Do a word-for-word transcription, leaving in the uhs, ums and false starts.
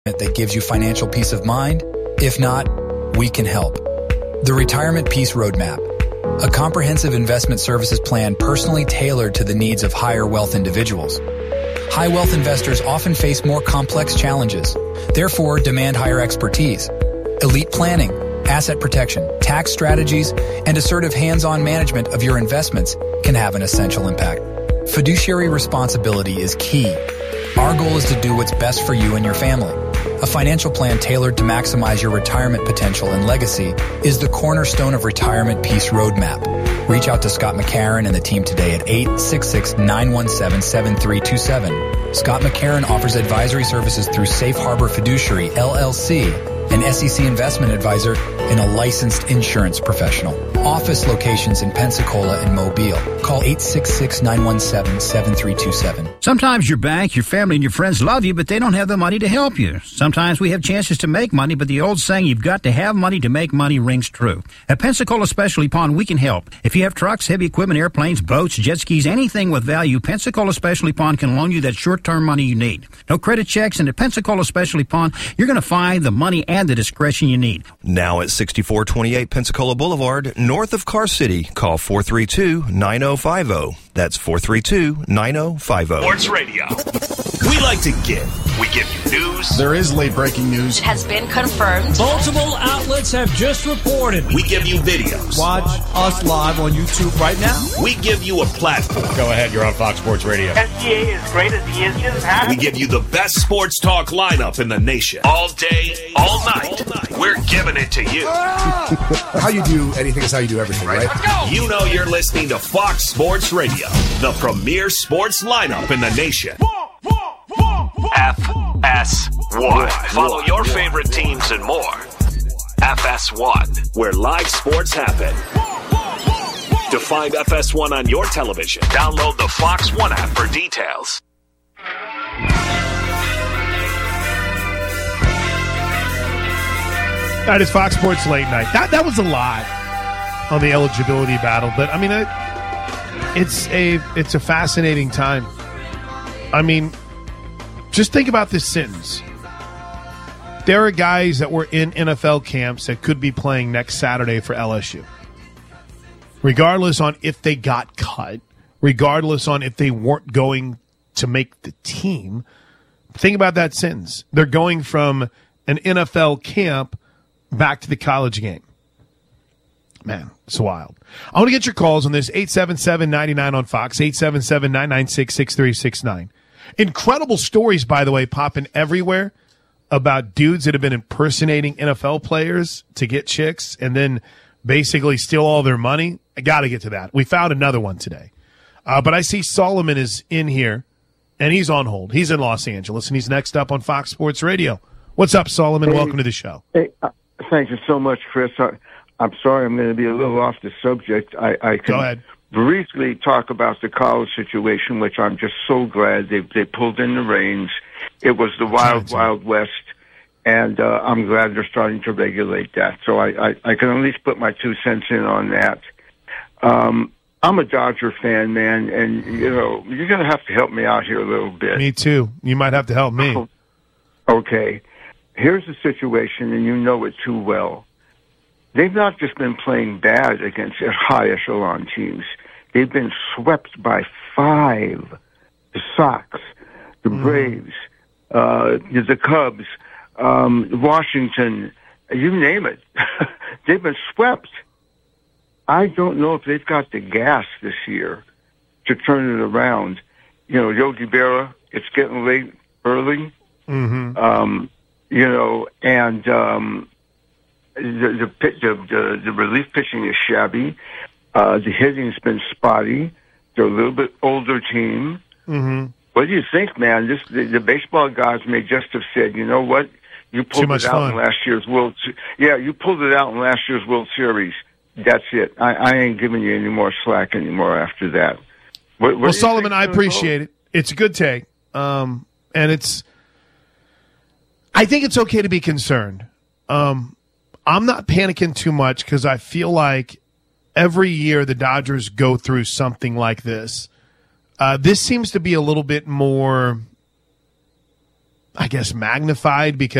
that gives you financial peace of mind? If not, we can help. The Retirement Peace Roadmap, a comprehensive investment services plan personally tailored to the needs of higher wealth individuals. High wealth investors often face more complex challenges, therefore demand higher expertise. Elite planning, asset protection, tax strategies, and assertive hands-on management of your investments can have an essential impact. Fiduciary responsibility is key. Our goal is to do what's best for you and your family. A financial plan tailored to maximize your retirement potential and legacy is the cornerstone of Retirement Peace Roadmap. Reach out to Scott McCarron and the team today at eight six six, nine one seven, seven three two seven. Scott McCarron offers advisory services through Safe Harbor Fiduciary, L L C, an S E C investment advisor and a licensed insurance professional. Office locations in Pensacola and Mobile. Call eight six six, nine one seven, seven three two seven. Sometimes your bank, your family, and your friends love you, but they don't have the money to help you. Sometimes we have chances to make money, but the old saying, you've got to have money to make money, rings true. At Pensacola Specialty Pond, we can help. If you have trucks, heavy equipment, airplanes, boats, jet skis, anything with value, Pensacola Specialty Pond can loan you that short-term money you need. No credit checks, and at Pensacola Specialty Pond, you're going to find the money and the discretion you need. Now at sixty-four twenty-eight Pensacola Boulevard, north of Car City. Call four three two, nine oh five oh. That's four three two, nine oh five oh. Sports Radio. We like to give. We give you news. There is late breaking news. It has been confirmed. Multiple outlets have just reported. We give you videos. Watch us live on YouTube right now. We give you a platform. Go ahead, you're on Fox Sports Radio. S G A as great as he is just had. We give you the best sports talk lineup in the nation. All day, all night. We're giving it to you. How you do anything is how you do everything, right? You know you're listening to Fox Sports Radio, the premier sports lineup in the nation. F S one. Follow your favorite teams and more. F S one, where live sports happen. To find F S one on your television, download the Fox One app for details. That is Fox Sports Late Night. That that was a lot on the eligibility battle, but I mean, it, it's a it's a fascinating time. I mean, just think about this sentence. There are guys that were in N F L camps that could be playing next Saturday for L S U. Regardless on if they got cut, regardless on if they weren't going to make the team, think about that sentence. They're going from an N F L camp back to the college game. Man, it's wild. I want to get your calls on this. eight seven seven, nine nine on Fox, eight seven seven, nine nine six, six three six nine. Incredible stories, by the way, popping everywhere about dudes that have been impersonating N F L players to get chicks and then basically steal all their money. I got to get to that. We found another one today. Uh, but I see Solomon is in here, and he's on hold. He's in Los Angeles, and he's next up on Fox Sports Radio. What's up, Solomon? Hey, Welcome to the show. Hey, uh, thank you so much, Chris. I, I'm sorry I'm going to be a little off the subject. I, I can Go ahead. briefly talk about the college situation, which I'm just so glad they they pulled in the reins. It was the wild, wild west, and uh, I'm glad they're starting to regulate that. So I, I, I can at least put my two cents in on that. Um, I'm a Dodger fan, man, and, you know, you're going to have to help me out here a little bit. Me too. You might have to help me. Oh, okay. Here's the situation, and you know it too well. They've not just been playing bad against high echelon teams. They've been swept by five. The Sox, the mm. Braves, uh, the Cubs, um, Washington, you name it. They've been swept. I don't know if they've got the gas this year to turn it around. You know, Yogi Berra, it's getting late early. Mm-hmm. Um, you know, and um, the, the, the, the, the relief pitching is shabby. Uh, the hitting's been spotty. They're a little bit older team. Mm-hmm. What do you think, man? This the, the baseball gods may just have said, you know what? You pulled it out fun. in last year's World. Yeah, you pulled it out in last year's World Series. That's it. I, I ain't giving you any more slack anymore after that. What, what well, Solomon, I appreciate it. It's a good take, um, and it's. I think it's okay to be concerned. Um, I'm not panicking too much because I feel like every year the Dodgers go through something like this. Uh, this seems to be a little bit more I guess, magnified because